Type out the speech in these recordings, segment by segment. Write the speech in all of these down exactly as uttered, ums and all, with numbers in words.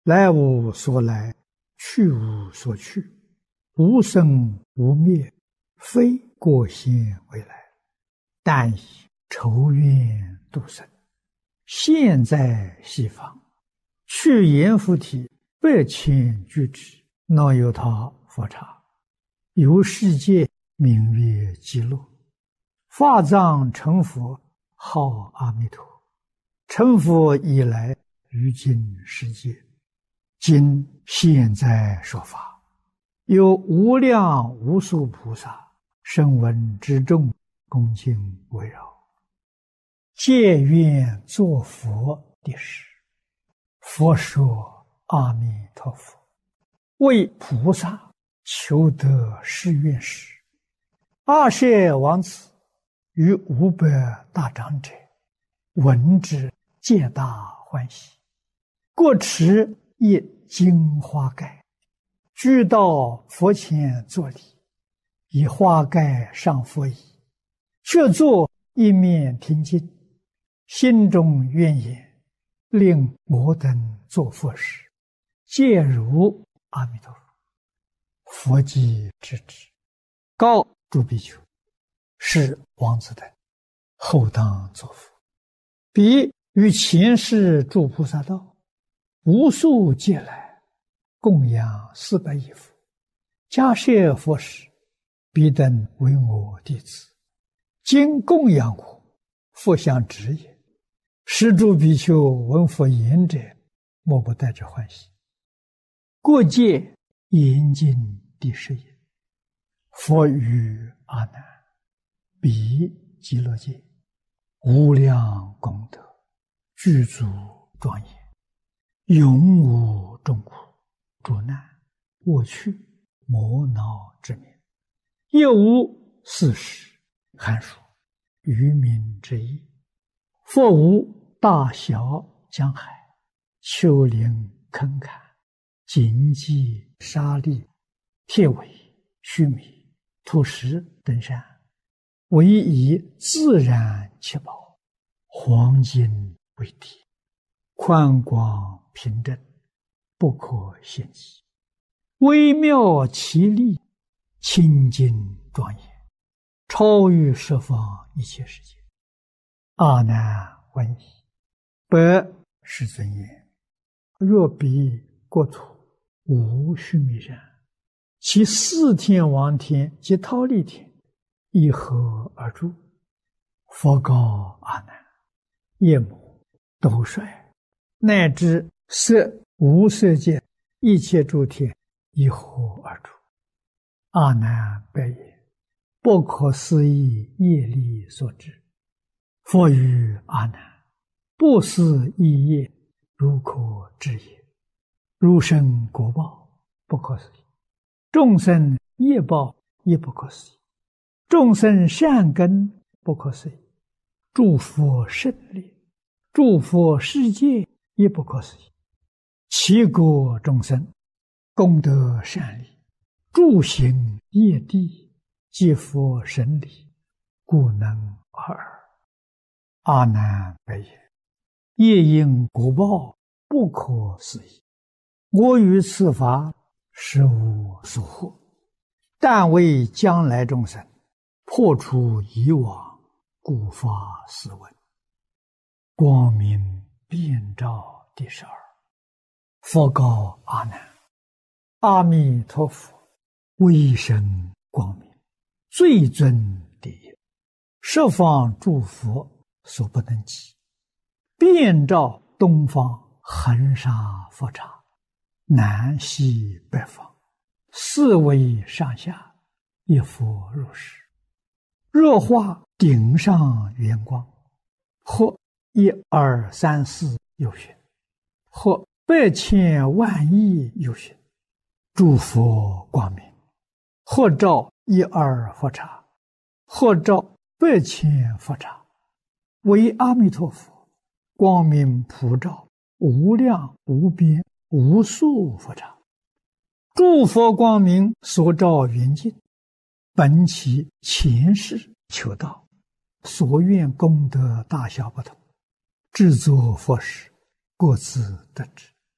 来无所来，去无所去，无生无灭，非过现未来。但以仇怨度生，现在西方，去阎浮提百千俱胝，那由他佛刹，由世界名曰极乐，法藏成佛，号阿弥陀。成佛以来，于今世界，今现在说法，有无量无数菩萨声闻之众，恭敬围绕，皆愿作佛的事。佛说阿弥陀佛，为菩萨求得誓愿时，阿舍王子与五百大长者闻之，皆大欢喜，各持一金花盖，俱到佛前作礼，以花盖上佛椅，却坐一面听经，心中愿言，令摩等作佛时，皆如阿弥陀佛。佛即知之，告诸比丘，是王子等后当作佛。彼于前世诸菩萨道，无数劫来，供养四百亿佛，迦叶佛时，彼等为我弟子，今供养我，佛相指也。是诸比丘闻佛言者，莫不带着欢喜。过界严禁第十也。佛语阿难：彼极乐界，无量功德，具足庄严，永无众苦、诸难、恶趣、魔恼之名，亦无四时、寒暑、愚民之意。佛无大小江海、丘陵坑坎、荆棘沙砾、铁苇、须弥、土石等山，唯以自然七宝、黄金为体，宽广平正，不可限计，微妙奇丽，清净庄严，超于十方一切世界。阿难闻已，百世尊言：若彼国土无须弥山，其四天王天及忉利天一合而住。佛告阿难：夜母、斗率，乃至色无色界一切诸天一合而住。阿难白言：不可思议业力所致。佛语阿难：不思议业，如可知也。如生果报，不可思议；众生业报，亦不可思议；众生善根，不可思议；诸佛胜利，诸佛世界，亦不可思议。其国众生，功德善利，诸行业地，皆佛神力，故能尔。阿难白言：业因果报，不可思议。我于此法，实无所获，但为将来众生破除以往，故发斯文。光明遍照第十二。佛告阿难：阿弥陀佛，威神光明，最尊第一，十方诸佛所不能及，遍照东方恒沙佛刹，南西北方，四维上下，一佛如是。若化顶上圆光，或一二三四有寻，或百千万亿有寻，诸佛光明，或照一二佛刹，或照百千佛刹，为阿弥陀佛光明普照无量无边无数佛刹。诸佛光明所照圆净，本其前世求道，所愿功德大小不同，制作佛时，各自得知。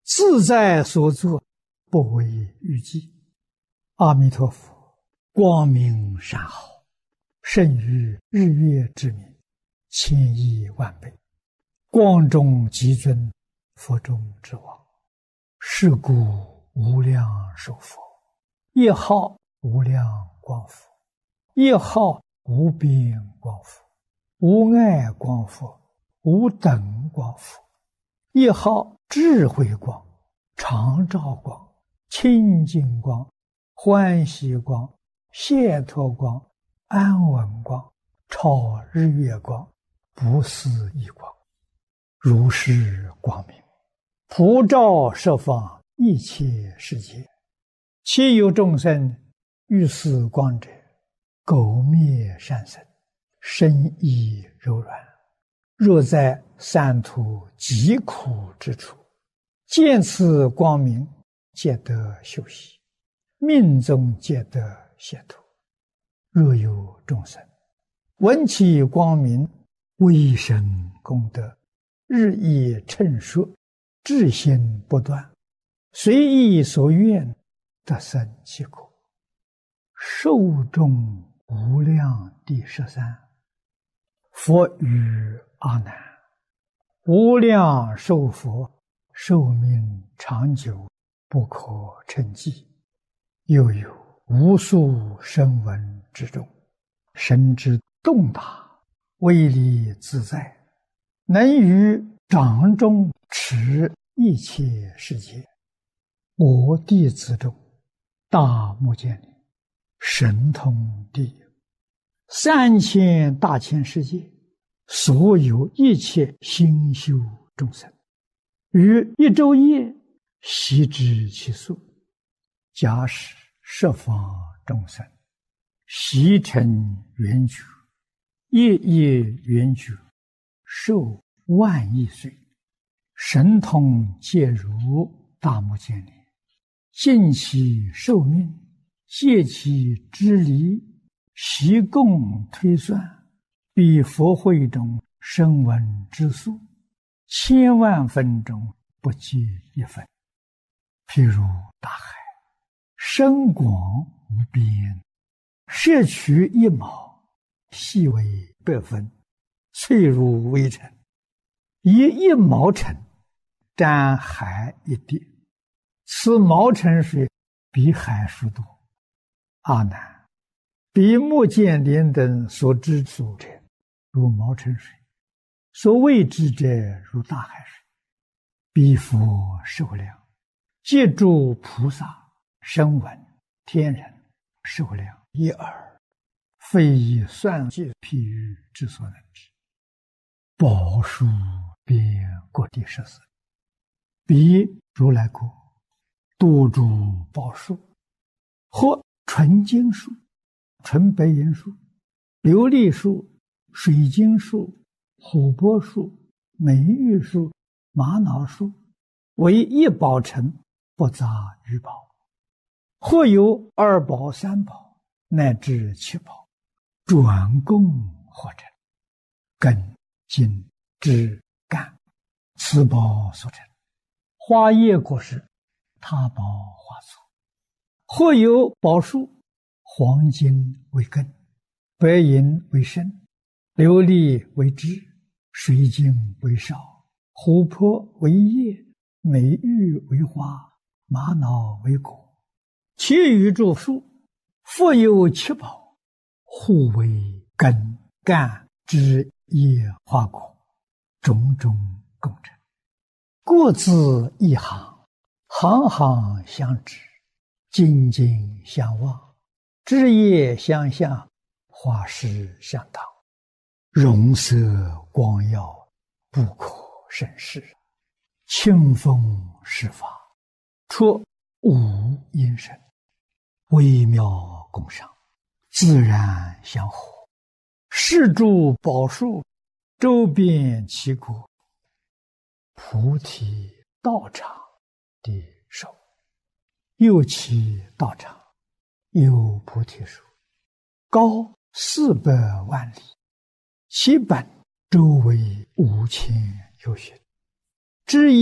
自在所作，不为预计。阿弥陀佛，光明善好，胜于日月之明，千亿万倍。光中极尊，佛中之王。是故无量寿佛，一号无量光佛，一号无边光佛，无碍光佛，无等光佛，一号智慧光、常照光、清净光、欢喜光、解脱光、安稳光、超日月光、不思议光，如是光明，普照十方一切世界。其有众生欲似光者，苟灭善身，身意柔软，若在三途极苦之处，见此光明，皆得休息，命中皆得解脱。若有众生闻其光明，微生功德，日益称说，至心不断，随意所愿，得生其果。寿终无量第十三。佛语阿难：无量寿佛，寿命长久，不可称计。又有无数声闻之中，神之洞达，威力自在，能于掌中持一切世界。我弟子中，大目犍连神通第一，三千大千世界所有一切心修众生，于一昼夜悉知其数。假使十方众生悉成圆觉，夜夜圆觉，寿万亿岁，神通皆如大目犍连，尽其寿命，借其之离，习共推算，比佛会中声闻之数，千万分中不计一分。譬如大海，深广无边，摄取一毛，细为百分，脆如微尘，以一毛尘沾海一滴，此毛尘水比海数多。阿难，比目犍连等所知数者，如毛尘水；所未知者，如大海水。彼佛寿量，借诸菩萨、声闻、天人寿量一耳，非以算计譬喻之所能知。宝树遍各地十四，彼如来国，多诸宝树，或纯金树、纯白银树、琉璃树、水晶树、琥珀树、美玉树、玛瑙树，为一宝城，不杂于宝。或有二宝、三宝，乃至七宝，转供或成，根、茎、枝、干，此宝所成。花叶果实，他宝花簇。或有宝树，黄金为根，白银为身，琉璃为枝，水晶为少，琥珀为叶，美玉为花，玛瑙为果。其余诸树，复有七宝，互为根、干、枝、叶、花果，种种共成，各自一行，行行相知，紧紧相望，枝叶相向，花实相当，容色光耀，不可胜视。清风施法，出无因声，微妙共赏，自然相合。是诸宝树，周遍其国，菩提道场的手。又其道场，有菩提树，高四百万里，其本周围五千由旬，枝叶